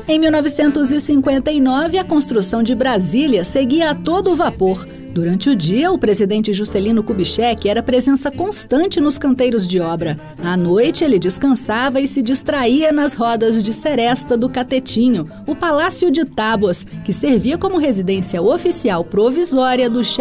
Em 1959, a construção de Brasília seguia a todo vapor. Durante o dia, o presidente Juscelino Kubitschek era presença constante nos canteiros de obra. À noite, ele descansava e se distraía nas rodas de seresta do Catetinho, o Palácio de Tábuas, que servia como residência oficial provisória do chefe